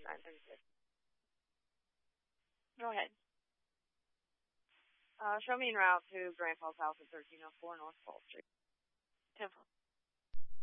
936. Go ahead. Show me en route to Grand Falls House at 1304 North Fall Street. 10